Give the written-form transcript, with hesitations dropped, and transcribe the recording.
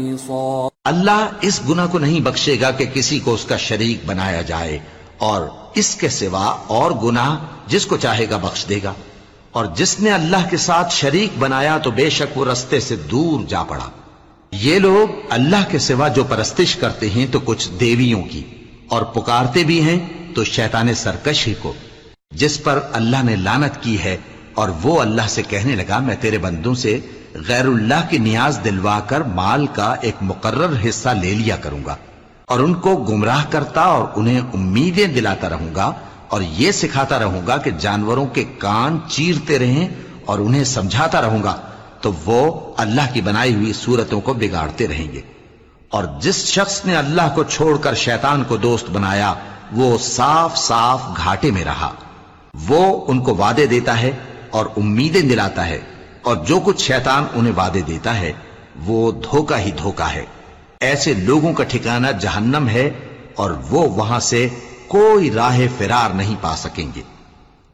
اللہ اس گناہ کو نہیں بخشے گا کہ کسی کو اس کا شریک بنایا جائے، اور اس کے سوا اور گناہ جس کو چاہے گا بخش دے گا، اور جس نے اللہ کے ساتھ شریک بنایا تو بے شک وہ رستے سے دور جا پڑا۔ یہ لوگ اللہ کے سوا جو پرستش کرتے ہیں تو کچھ دیویوں کی، اور پکارتے بھی ہیں تو شیطان سرکش ہی کو، جس پر اللہ نے لعنت کی ہے، اور وہ اللہ سے کہنے لگا میں تیرے بندوں سے غیر اللہ کی نیاز دلوا کر مال کا ایک مقرر حصہ لے لیا کروں گا، اور ان کو گمراہ کرتا اور انہیں امیدیں دلاتا رہوں گا، اور یہ سکھاتا رہوں گا کہ جانوروں کے کان چیرتے رہیں، اور انہیں سمجھاتا رہوں گا تو وہ اللہ کی بنائی ہوئی صورتوں کو بگاڑتے رہیں گے۔ اور جس شخص نے اللہ کو چھوڑ کر شیطان کو دوست بنایا وہ صاف صاف گھاٹے میں رہا۔ وہ ان کو وعدے دیتا ہے اور امیدیں دلاتا ہے، اور جو کچھ شیطان انہیں وعدے دیتا ہے وہ دھوکہ ہی دھوکہ ہے۔ ایسے لوگوں کا ٹھکانہ جہنم ہے، اور وہ وہاں سے کوئی راہ فرار نہیں پا سکیں گے۔